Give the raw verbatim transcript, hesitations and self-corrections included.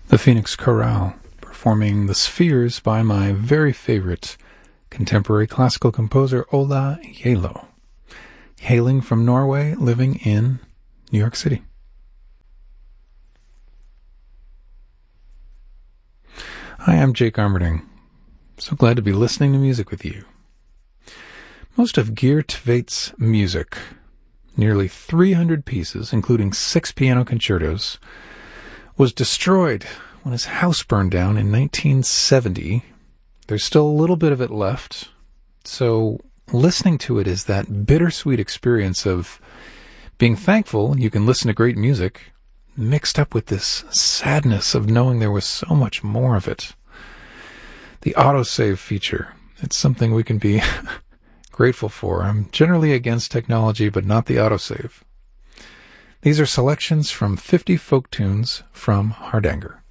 The Phoenix Chorale, performing The Spheres by my very favorite contemporary classical composer Ola Gjeilo, hailing from Norway, living in New York City. Hi, I'm Jake Armerding. So glad to be listening to music with you. Most of Geert Tveit's music, nearly three hundred pieces, including six piano concertos, was destroyed when his house burned down in nineteen seventy. There's still a little bit of it left, so listening to it is that bittersweet experience of being thankful you can listen to great music, mixed up with this sadness of knowing there was so much more of it. The autosave feature, it's something we can be grateful for. I'm generally against technology, but not the autosave. These are selections from fifty folk tunes from Hardanger.